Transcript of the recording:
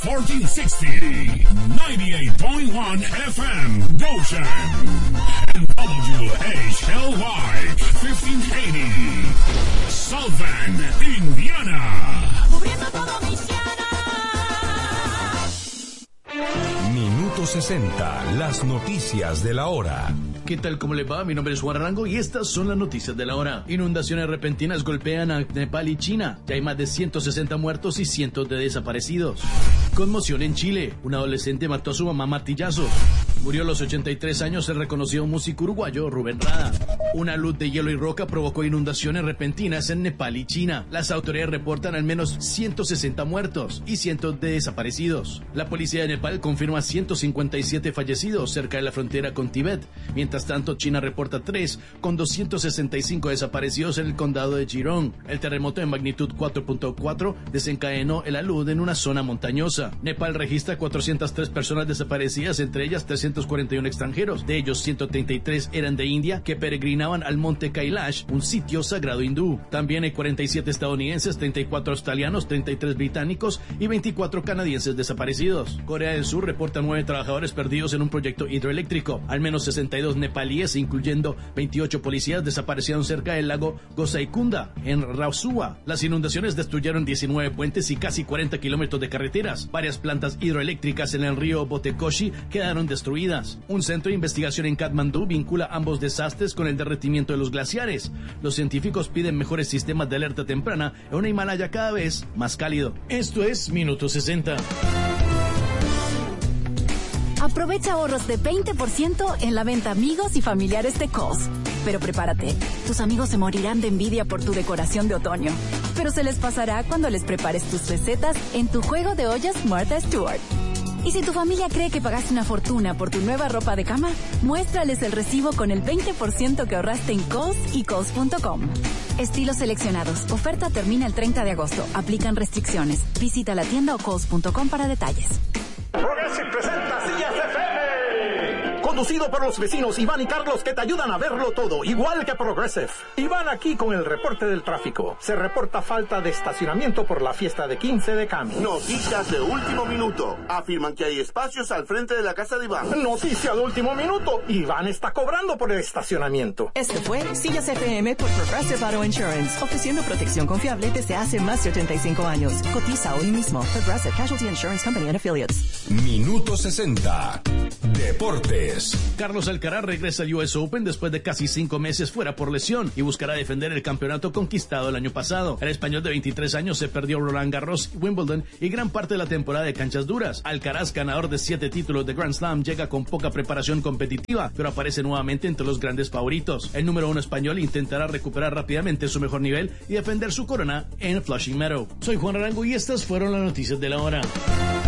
1460, 98.1 FM, Goshen, and WHLY, 1580, South Bend, Indiana. Cubriendo todo Minuto 60, las noticias de la hora. ¿Qué tal? ¿Cómo le va? Mi nombre es Juan Arango y estas son las noticias de la hora. Inundaciones repentinas golpean a Nepal y China. Ya hay más de 160 muertos y cientos de desaparecidos. Conmoción en Chile. Un adolescente mató a su mamá a martillazos. Murió a los 83 años el reconocido músico uruguayo Rubén Rada. Una luz de hielo y roca provocó inundaciones repentinas en Nepal y China. Las autoridades reportan al menos 160 muertos y cientos de desaparecidos. La policía de Nepal confirma 157 fallecidos cerca de la frontera con Tíbet. Mientras tanto, China reporta 3 con 265 desaparecidos en el condado de Jirong. El terremoto de magnitud 4.4 desencadenó el alud en una zona montañosa. Nepal registra 403 personas desaparecidas, entre ellas 341 extranjeros. De ellos, 133 eran de India que peregrinaban al monte Kailash, un sitio sagrado hindú. También hay 47 estadounidenses, 34 australianos, 33 británicos y 24 canadienses desaparecidos. Corea del Sur reporta 9 trabajadores perdidos en un proyecto hidroeléctrico. Al menos 62 nepalíes, incluyendo 28 policías, desaparecieron cerca del lago Gosaikunda, en Rasuwa. Las inundaciones destruyeron 19 puentes y casi 40 kilómetros de carreteras. Varias plantas hidroeléctricas en el río Botekoshi quedaron destruidas. Un centro de investigación en Katmandú vincula ambos desastres con el derretimiento de los glaciares. Los científicos piden mejores sistemas de alerta temprana en un Himalaya cada vez más cálido. Esto es Minuto 60. Aprovecha ahorros de 20% en la venta amigos y familiares de Kohl's. Pero prepárate, tus amigos se morirán de envidia por tu decoración de otoño. Pero se les pasará cuando les prepares tus recetas en tu juego de ollas Martha Stewart. Y si tu familia cree que pagaste una fortuna por tu nueva ropa de cama, muéstrales el recibo con el 20% que ahorraste en Kohl's y Kohl's.com. Estilos seleccionados. Oferta termina el 30 de agosto. Aplican restricciones. Visita la tienda o Kohl's.com para detalles. Progressive presenta Sillas FM. Conducido por los vecinos Iván y Carlos, que te ayudan a verlo todo, igual que Progressive. Iván aquí con el reporte del tráfico. Se reporta falta de estacionamiento por la fiesta de 15 de Cami. Noticias de último minuto. Afirman que hay espacios al frente de la casa de Iván. Noticia de último minuto. Iván está cobrando por el estacionamiento. Este fue Sillas FM por Progressive Auto Insurance, ofreciendo protección confiable desde hace más de 85 años. Cotiza hoy mismo. Progressive Casualty Insurance Company and Affiliates. Minuto 60, Deportes. Carlos Alcaraz regresa al US Open después de casi 5 meses fuera por lesión y buscará defender el campeonato conquistado el año pasado. El español de 23 años se perdió Roland Garros, Wimbledon y gran parte de la temporada de canchas duras. Alcaraz, ganador de 7 títulos de Grand Slam, llega con poca preparación competitiva, pero aparece nuevamente entre los grandes favoritos. El número 1 español intentará recuperar rápidamente su mejor nivel y defender su corona en Flushing Meadow. Soy Juan Arango y estas fueron las noticias de la hora.